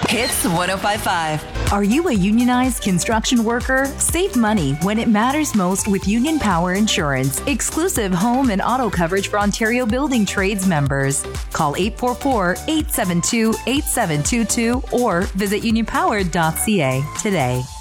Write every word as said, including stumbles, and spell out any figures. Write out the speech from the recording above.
Hits one oh five point five. Are you a unionized construction worker? Save money when it matters most with Union Power Insurance. Exclusive home and auto coverage for Ontario Building Trades members. Call eight four four, eight seven two, eight seven two two or visit union power dot c a today.